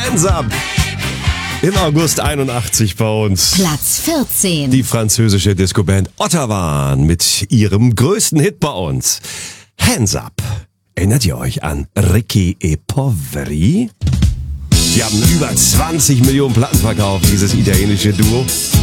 Hands Up. Im August 81 bei uns. Platz 14. Die französische Disco-Band Ottawa mit ihrem größten Hit bei uns. Hands Up. Erinnert ihr euch an Ricky e Poveri? Die haben über 20 Millionen Platten verkauft, dieses italienische Duo.